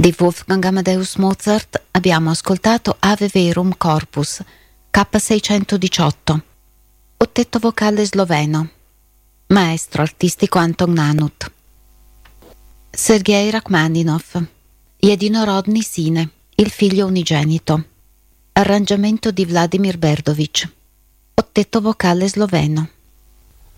Di Wolfgang Amadeus Mozart abbiamo ascoltato Ave Verum Corpus, K618, ottetto vocale sloveno, maestro artistico Anton Nanut. Sergei Rachmaninov, Jedinorodny Sine, il figlio unigenito, arrangiamento di Vladimir Berdovic, ottetto vocale sloveno.